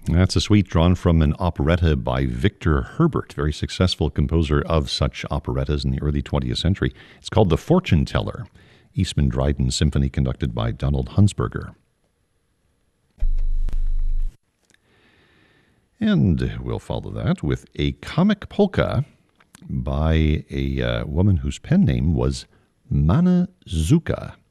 That's a suite drawn from an operetta by Victor Herbert, very successful composer of such operettas in the early 20th century. It's called The Fortune Teller, Eastman Dryden Symphony conducted by Donald Hunsberger. And we'll follow that with a comic polka by a woman whose pen name was Mana Zuka.